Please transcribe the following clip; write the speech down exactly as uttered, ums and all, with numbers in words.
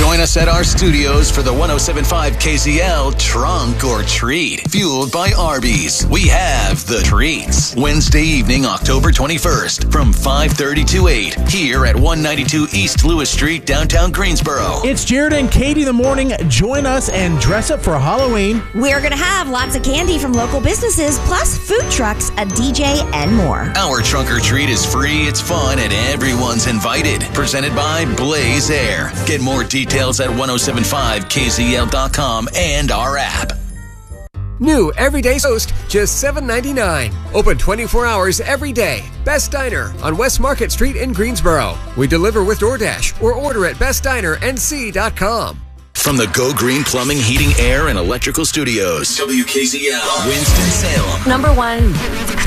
Join us at our studios for the one oh seven point five K Z L Trunk or Treat, fueled by Arby's. We have the treats. Wednesday evening, October twenty-first, from five thirty to eight, here at one ninety-two East Lewis Street, downtown Greensboro. It's Jared and Katie in the morning. Join us and dress up for Halloween. We're going to have lots of candy from local businesses, plus food trucks, a D J, and more. Our Trunk or Treat is free, it's fun, and everyone's invited. Presented by Blaze Air. Get more details at ten seventy-five K Z L dot com and our app. New everyday toast, just seven ninety-nine. Open twenty-four hours every day. Best Diner on West Market Street in Greensboro. We deliver with DoorDash or order at best diner n c dot com. From the Go Green Plumbing, Heating, Air, and Electrical Studios, W K Z L, Winston-Salem. Number one.